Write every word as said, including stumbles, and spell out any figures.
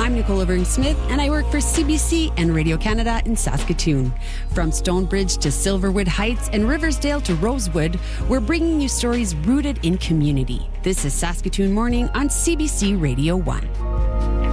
I'm Nicole Laverne-Smith, and I work for C B C and Radio Canada in Saskatoon. From Stonebridge to Silverwood Heights and Riversdale to Rosewood, we're bringing you stories rooted in community. This is Saskatoon Morning on C B C Radio one.